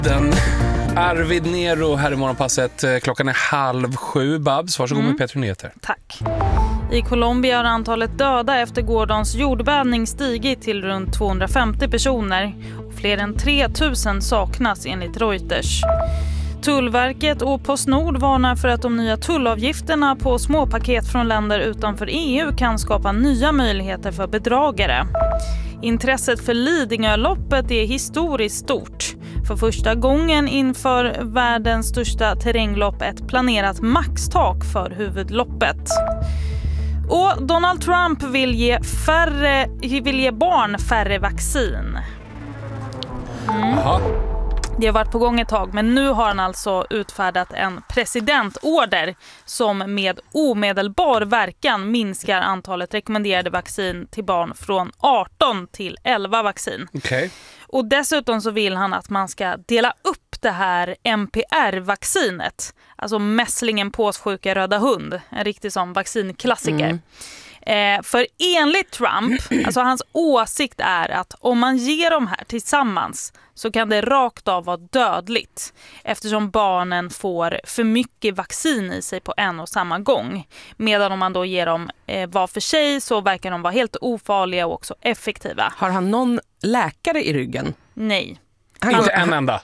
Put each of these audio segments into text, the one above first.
Arvid Nero här i Morgonpasset. Klockan är 6:30. Babs, varsågod med Petri Nyheter. Tack. I Colombia har antalet döda efter gårdagens jordbävning stigit till runt 250 personer. Och fler än 3000 saknas enligt Reuters. Tullverket och Postnord varnar för att de nya tullavgifterna på småpaket från länder utanför EU kan skapa nya möjligheter för bedragare. Intresset för Lidingöloppet är historiskt stort. För första gången inför världens största terränglopp ett planerat maxtak för huvudloppet. Och Donald Trump vill ge barn färre vaccin. Det har varit på gång ett tag, men nu har han alltså utfärdat en presidentorder som med omedelbar verkan minskar antalet rekommenderade vaccin till barn från 18 till 11 vaccin. Okay. Och dessutom så vill han att man ska dela upp det här MPR-vaccinet, alltså mässlingen, påssjuka, röda hund, en riktig sån vaccinklassiker. För enligt Trump, alltså hans åsikt är att om man ger dem här tillsammans så kan det rakt av vara dödligt eftersom barnen får för mycket vaccin i sig på en och samma gång. Medan om man då ger dem var för sig så verkar de vara helt ofarliga och också effektiva. Har han någon läkare i ryggen? Nej. Inte en enda?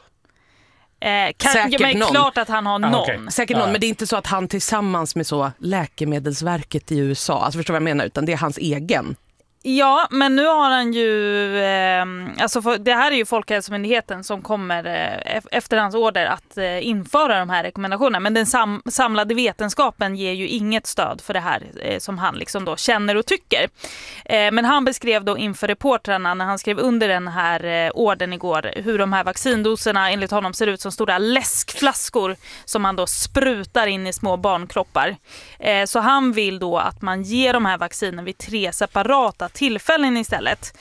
Men klart att han har någon. Okay. Säkert någon, men det är inte så att han tillsammans med så Läkemedelsverket i USA, alltså förstår vad jag menar, utan det är hans egen. Ja, men nu har han ju, det här är ju Folkhälsomyndigheten som kommer efter hans order att införa de här rekommendationerna. Men den samlade vetenskapen ger ju inget stöd för det här som han liksom då känner och tycker. Men han beskrev då inför reportrarna när han skrev under den här ordern igår hur de här vaccindoserna enligt honom ser ut som stora läskflaskor som man då sprutar in i små barnkroppar. Så han vill då att man ger de här vaccinen vid 3 separata tillfällen istället.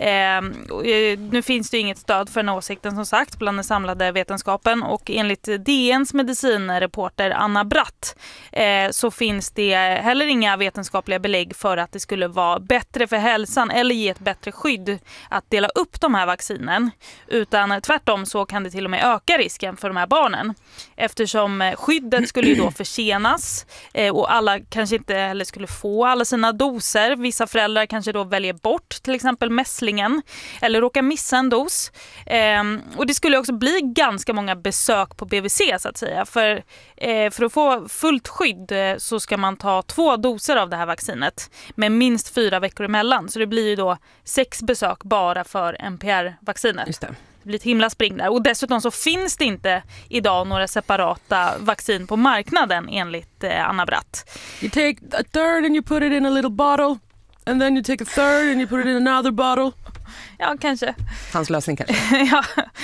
Nu finns det ju inget stöd för den åsikten som sagt bland den samlade vetenskapen och enligt DNs medicinreporter Anna Bratt så finns det heller inga vetenskapliga belägg för att det skulle vara bättre för hälsan eller ge ett bättre skydd att dela upp de här vaccinen, utan tvärtom så kan det till och med öka risken för de här barnen eftersom skyddet skulle ju då försenas och alla kanske inte heller skulle få alla sina doser. Vissa föräldrar kanske då väljer bort till exempel mässlingen eller råkar missa en dos. Och det skulle också bli ganska många besök på BVC så att säga. För att få fullt skydd så ska man ta 2 doser av det här vaccinet med minst 4 veckor emellan. Så det blir ju då 6 besök bara för MPR-vaccinet. Just det. Det blir ett himla spring där. Och dessutom så finns det inte idag några separata vaccin på marknaden enligt Anna Bratt. You take a third and you put it in a little bottle. And then you take a third and you put it in another bottle. Ja, kanske. Hans lösning kanske. Ja.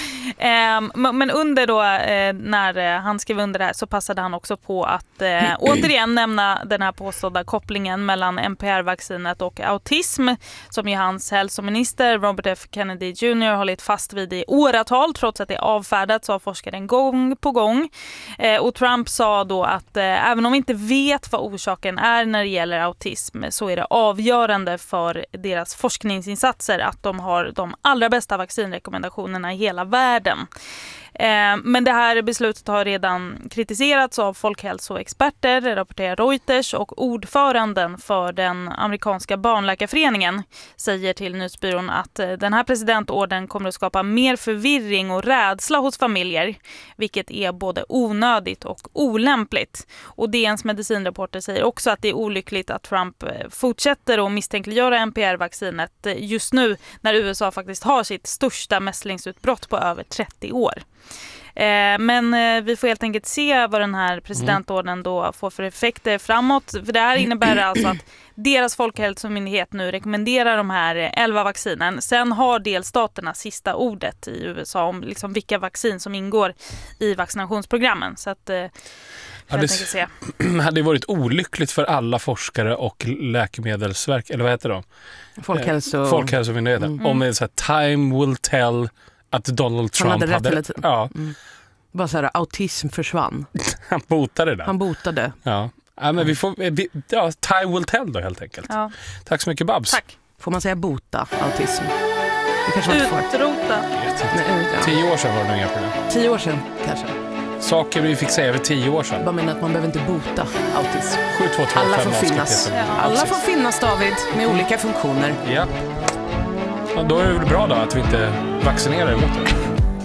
Men under då, när han skrev under det här så passade han också på att återigen nämna den här påstådda kopplingen mellan MPR-vaccinet och autism som ju hans hälsominister Robert F. Kennedy Jr. hållit fast vid i åratal trots att det är avfärdats av forskaren gång på gång. Och Trump sa då att även om vi inte vet vad orsaken är när det gäller autism så är det avgörande för deras forskningsinsatser att de har de allra bästa vaccinrekommendationerna i hela världen. Men det här beslutet har redan kritiserats av folkhälsoexperter, rapporterar Reuters, och ordföranden för den amerikanska barnläkarföreningen säger till nyhetsbyrån att den här presidentorden kommer att skapa mer förvirring och rädsla hos familjer, vilket är både onödigt och olämpligt. Och DNs medicinreporter säger också att det är olyckligt att Trump fortsätter att misstänkliggöra MPR-vaccinet just nu när USA faktiskt har sitt största mässlingsutbrott på över 30 år. Men vi får helt enkelt se vad den här presidentorden då får för effekter framåt. För det här innebär alltså att deras folkhälsomyndighet nu rekommenderar de här 11 vaccinen. Sen har delstaterna sista ordet i USA om liksom vilka vaccin som ingår i vaccinationsprogrammen. Så att det hade varit olyckligt för alla forskare och läkemedelsverk, eller vad heter de? Folkhälsomyndigheten. Om det är så här, time will tell att Donald Trump hade rätt hela tiden. Ja. Bara så här, autism försvann. Han botade det. Han botade. Ja. Men vi får time will tell då helt enkelt. Ja. Tack så mycket, Babs. Tack. Får man säga bota autism? Det kanske man inte får. Utrota. Nej, ja. 10 år sedan var det nog inga problem. 10 år sedan kanske. Saker vi fick säga för 10 år sedan. Jag menar att man behöver inte bota autism. 722 Alla får finnas. Alla får finnas, David, med olika funktioner. Ja. Då är det väl bra då att vi inte vaccinerar emot det.